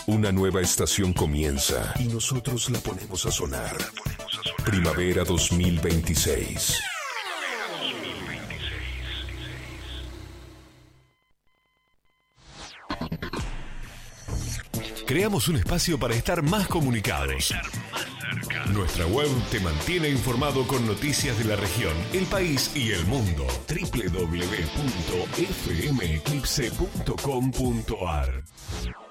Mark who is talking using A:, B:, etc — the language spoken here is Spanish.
A: Una nueva estación comienza y nosotros la ponemos a sonar. Primavera 2026. Creamos un espacio para estar más comunicados. Nuestra web te mantiene informado con noticias de la región, el país y el mundo. www.fmeclipse.com.ar